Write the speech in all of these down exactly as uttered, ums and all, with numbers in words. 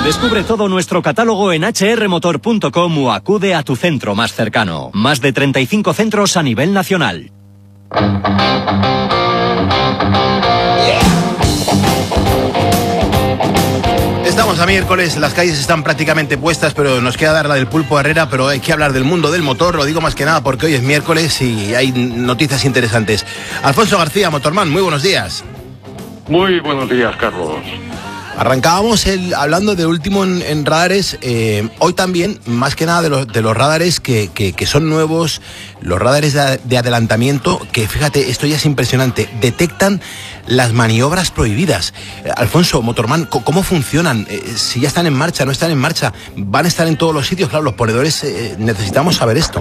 Descubre todo nuestro catálogo en hache erre motor punto com o acude a tu centro más cercano. Más de treinta y cinco centros a nivel nacional. Estamos a miércoles, las calles están prácticamente puestas, pero nos queda dar la del Pulpo Herrera, pero hay que hablar del mundo del motor, lo digo más que nada porque hoy es miércoles y hay noticias interesantes. Alfonso García, Motorman, muy buenos días. Muy buenos días, Carlos. Arrancábamos el, hablando de último en, en radares, eh, hoy también, más que nada de los, de los radares que, que, que son nuevos, los radares de, de adelantamiento, que fíjate, esto ya es impresionante, detectan las maniobras prohibidas. Eh, Alfonso, Motorman, ¿cómo funcionan? Eh, si ya están en marcha, no están en marcha, van a estar en todos los sitios, claro, los ponedores eh, necesitamos saber esto.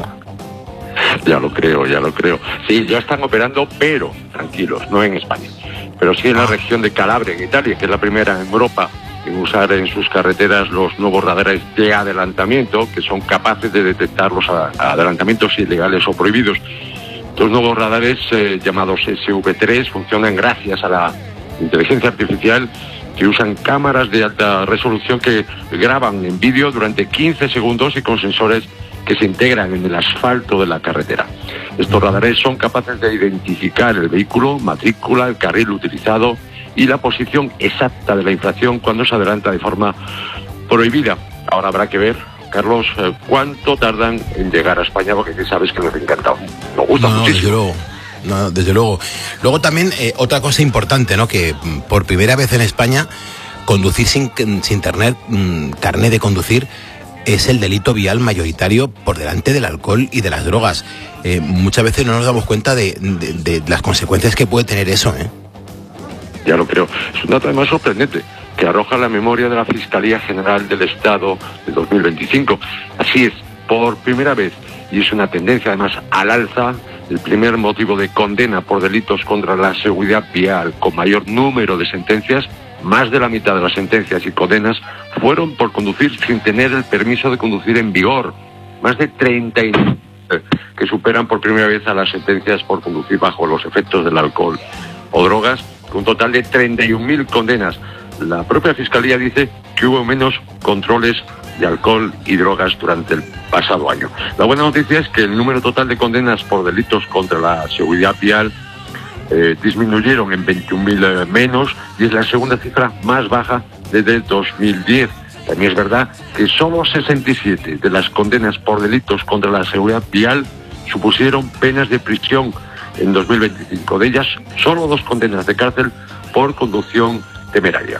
Ya lo creo, ya lo creo. Sí, ya están operando, pero tranquilos, no en España, pero sí en la región de Calabria, en Italia, que es la primera en Europa en usar en sus carreteras los nuevos radares de adelantamiento, que son capaces de detectar los adelantamientos ilegales o prohibidos. Los nuevos radares eh, llamados ese ve tres funcionan gracias a la inteligencia artificial, que usan cámaras de alta resolución que graban en vídeo durante quince segundos y con sensores que se integran en el asfalto de la carretera. Estos radares son capaces de identificar el vehículo, matrícula, el carril utilizado y la posición exacta de la infracción cuando se adelanta de forma prohibida. Ahora habrá que ver, Carlos, cuánto tardan en llegar a España, porque ya sabes que nos encanta, nos gusta no, muchísimo. Desde luego. No, desde luego. Luego también eh, otra cosa importante, ¿no? Que por primera vez en España conducir sin, sin tener mm, carné de conducir es el delito vial mayoritario por delante del alcohol y de las drogas. Eh, muchas veces no nos damos cuenta de, de, de las consecuencias que puede tener eso, ¿eh? Ya lo creo. Es un dato además sorprendente que arroja la memoria de la Fiscalía General del Estado de dos mil veinticinco. Así es, por primera vez, y es una tendencia además al alza, el primer motivo de condena por delitos contra la seguridad vial con mayor número de sentencias, más de la mitad de las sentencias y condenas fueron por conducir sin tener el permiso de conducir en vigor. Más de treinta y nueve que superan por primera vez a las sentencias por conducir bajo los efectos del alcohol o drogas, con un total de treinta y un mil condenas. La propia Fiscalía dice que hubo menos controles de alcohol y drogas durante el pasado año. La buena noticia es que el número total de condenas por delitos contra la seguridad vial Eh, disminuyeron en veintiún mil eh, menos, y es la segunda cifra más baja desde el dos mil diez. También es verdad que solo sesenta y siete de las condenas por delitos contra la seguridad vial supusieron penas de prisión en dos mil veinticinco. De ellas, solo dos condenas de cárcel por conducción temeraria.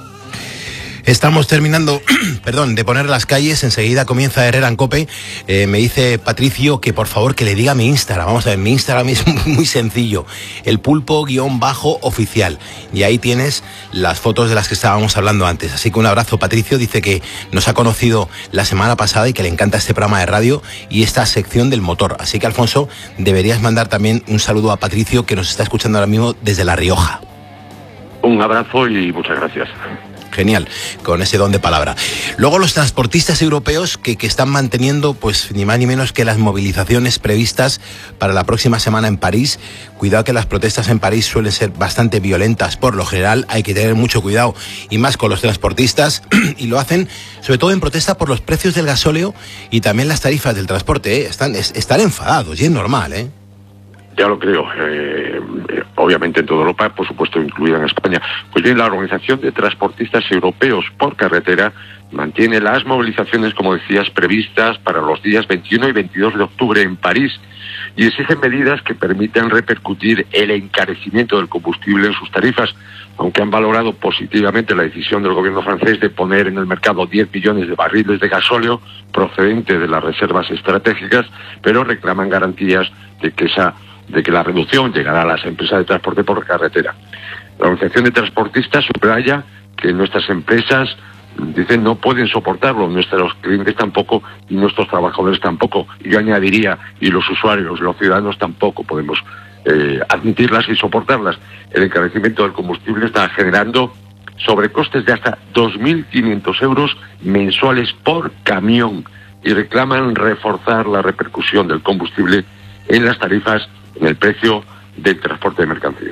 Estamos terminando, perdón, de poner las calles, enseguida comienza Herrera en COPE. Eh, me dice Patricio que por favor que le diga mi Instagram. Vamos a ver, mi Instagram es muy sencillo, el pulpo guión bajo oficial. Y ahí tienes las fotos de las que estábamos hablando antes. Así que un abrazo, Patricio. Dice que nos ha conocido la semana pasada y que le encanta este programa de radio y esta sección del motor. Así que, Alfonso, deberías mandar también un saludo a Patricio, que nos está escuchando ahora mismo desde La Rioja. Un abrazo y muchas gracias. Genial, con ese don de palabra. Luego los transportistas europeos que, que están manteniendo pues ni más ni menos que las movilizaciones previstas para la próxima semana en París. Cuidado que las protestas en París suelen ser bastante violentas. Por lo general hay que tener mucho cuidado, y más con los transportistas, y lo hacen sobre todo en protesta por los precios del gasóleo y también las tarifas del transporte, ¿eh? Están, es, están enfadados, y es normal, ¿eh? Ya lo creo, eh, obviamente en toda Europa, por supuesto incluida en España. Pues bien, la Organización de Transportistas Europeos por Carretera mantiene las movilizaciones, como decías, previstas para los días veintiuno y veintidós de octubre en París, y exigen medidas que permitan repercutir el encarecimiento del combustible en sus tarifas, aunque han valorado positivamente la decisión del gobierno francés de poner en el mercado diez millones de barriles de gasóleo procedente de las reservas estratégicas, pero reclaman garantías de que esa de que la reducción llegará a las empresas de transporte por carretera. La Organización de Transportistas subraya que nuestras empresas, dicen, no pueden soportarlo, nuestros clientes tampoco y nuestros trabajadores tampoco. Y yo añadiría, y los usuarios, los ciudadanos tampoco podemos eh, admitirlas y soportarlas. El encarecimiento del combustible está generando sobrecostes de hasta dos mil quinientos euros mensuales por camión, y reclaman reforzar la repercusión del combustible en las tarifas, en el precio del transporte de mercancías.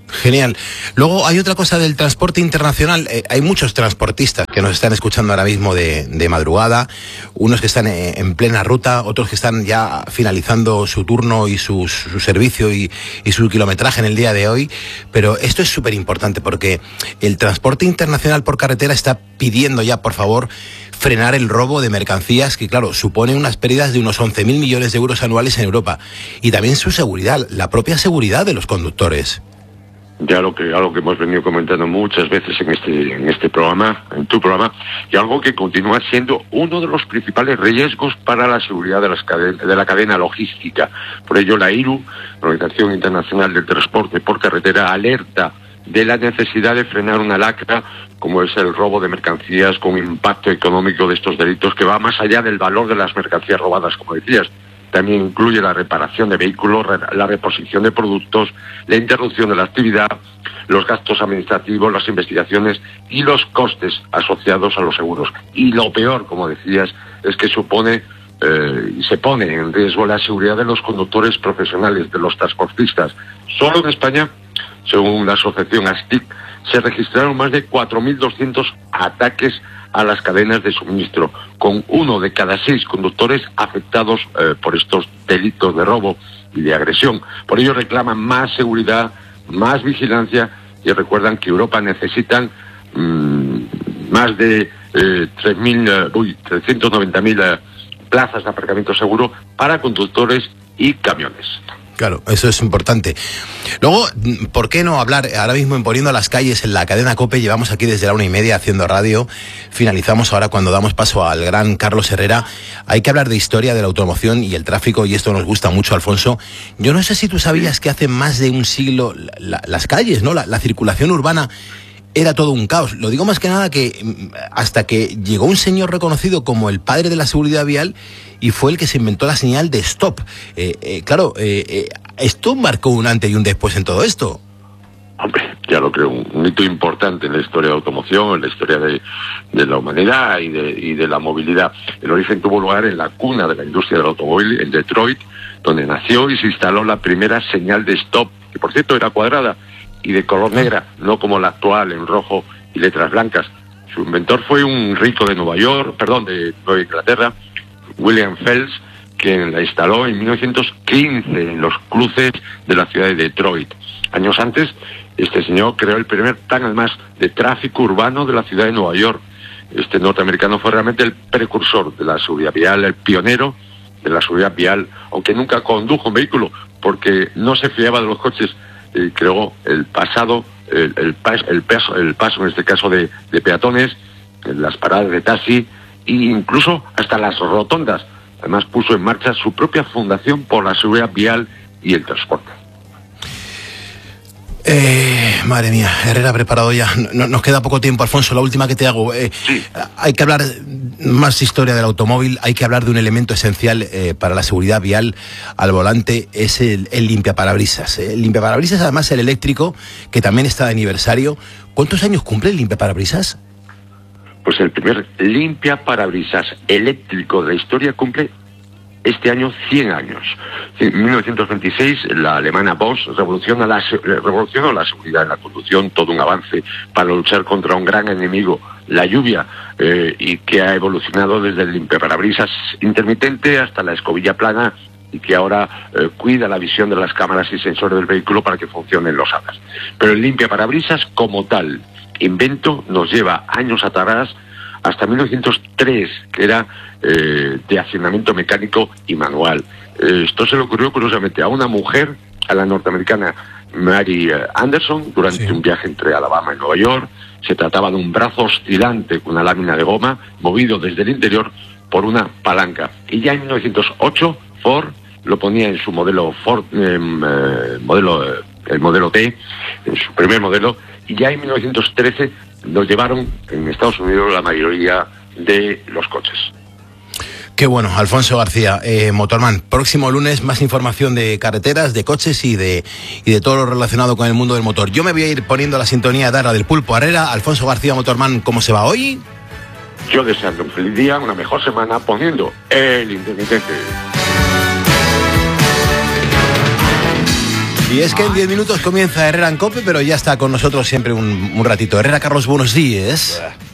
Genial. Luego hay otra cosa del transporte internacional. Eh, hay muchos transportistas que nos están escuchando ahora mismo de, de madrugada, unos que están en, en plena ruta, otros que están ya finalizando su turno y su, su servicio y, y su kilometraje en el día de hoy. Pero esto es súper importante porque el transporte internacional por carretera está pidiendo ya, por favor, frenar el robo de mercancías que, claro, supone unas pérdidas de unos once mil millones de euros anuales en Europa. Y también su seguridad, la propia seguridad de los conductores. Ya lo que algo que hemos venido comentando muchas veces en este en este programa, en tu programa, y algo que continúa siendo uno de los principales riesgos para la seguridad de las caden- de la cadena logística. Por ello, la I R U, la Organización Internacional del Transporte por Carretera, alerta de la necesidad de frenar una lacra como es el robo de mercancías con impacto económico de estos delitos que va más allá del valor de las mercancías robadas, como decías. También incluye la reparación de vehículos, la reposición de productos, la interrupción de la actividad, los gastos administrativos, las investigaciones y los costes asociados a los seguros. Y lo peor, como decías, es que supone eh, y se pone en riesgo la seguridad de los conductores profesionales, de los transportistas. Solo en España, según la asociación ASTIC, se registraron más de cuatro mil doscientos ataques a las cadenas de suministro, con uno de cada seis conductores afectados eh, por estos delitos de robo y de agresión. Por ello reclaman más seguridad, más vigilancia y recuerdan que Europa necesitan mmm, más de eh, tres mil, eh, uy, trescientos noventa mil eh, plazas de aparcamiento seguro para conductores y camiones. Claro, eso es importante. Luego, ¿por qué no hablar ahora mismo en Poniendo las Calles en la cadena COPE? Llevamos aquí desde la una y media haciendo radio. Finalizamos ahora cuando damos paso al gran Carlos Herrera. Hay que hablar de historia de la automoción y el tráfico y esto nos gusta mucho, Alfonso. Yo no sé si tú sabías que hace más de un siglo la, las calles, ¿no? La, la circulación urbana era todo un caos. Lo digo más que nada que hasta que llegó un señor reconocido como el padre de la seguridad vial y fue el que se inventó la señal de stop. Eh, eh, claro, eh, eh, esto marcó un antes y un después en todo esto. Hombre, ya lo creo, un hito importante en la historia de la automoción, en la historia de, de la humanidad y de, y de la movilidad. El origen tuvo lugar en la cuna de la industria del automóvil, en Detroit, donde nació y se instaló la primera señal de stop, que por cierto era cuadrada y de color negra, no como la actual en rojo y letras blancas. Su inventor fue un rico de Nueva York, perdón, de Nueva Inglaterra, William Phelps, quien la instaló en mil novecientos quince en los cruces de la ciudad de Detroit. Años antes, este señor creó el primer plan además de tráfico urbano de la ciudad de Nueva York. Este norteamericano fue realmente el precursor de la seguridad vial, el pionero de la seguridad vial, aunque nunca condujo un vehículo porque no se fiaba de los coches. Y creó el pasado, el, el, pas, el, paso, el paso, en este caso, de, de peatones, las paradas de taxi e incluso hasta las rotondas. Además puso en marcha su propia fundación por la seguridad vial y el transporte. Eh, madre mía, Herrera preparado ya. No, nos queda poco tiempo, Alfonso. La última que te hago. Eh, sí. Hay que hablar más historia del automóvil. Hay que hablar de un elemento esencial eh, para la seguridad vial al volante. Es el, el limpiaparabrisas. El limpiaparabrisas, además, el eléctrico, que también está de aniversario. ¿Cuántos años cumple el limpiaparabrisas? Pues el primer limpiaparabrisas eléctrico de la historia cumple este año cien años. En mil novecientos veintiséis, la alemana Bosch revoluciona la, revolucionó la seguridad en la conducción, todo un avance para luchar contra un gran enemigo, la lluvia, eh, y que ha evolucionado desde el limpiaparabrisas intermitente hasta la escobilla plana y que ahora eh, cuida la visión de las cámaras y sensores del vehículo para que funcionen los hadas. Pero el limpiaparabrisas como tal, invento, nos lleva años atrás, hasta mil novecientos tres, que era eh, de accionamiento mecánico y manual. Eh, esto se le ocurrió curiosamente a una mujer, a la norteamericana Mary Anderson, durante sí. un viaje entre Alabama y Nueva York. Se trataba de un brazo oscilante con una lámina de goma, movido desde el interior por una palanca. Y ya en mil novecientos ocho, Ford lo ponía en su modelo Ford, eh, modelo, eh, el modelo T, en su primer modelo, y ya en mil novecientos trece lo llevaron en Estados Unidos la mayoría de los coches. Qué bueno, Alfonso García, eh, Motorman. Próximo lunes más información de carreteras, de coches y de y de todo lo relacionado con el mundo del motor. Yo me voy a ir poniendo la sintonía de Ara del Pulpo Herrera. Alfonso García, Motorman, ¿cómo se va hoy? Yo deseando un feliz día, una mejor semana, poniendo el intermitente. Y es que en diez minutos comienza Herrera en COPE, pero ya está con nosotros siempre un, un ratito. Herrera Carlos, buenos días.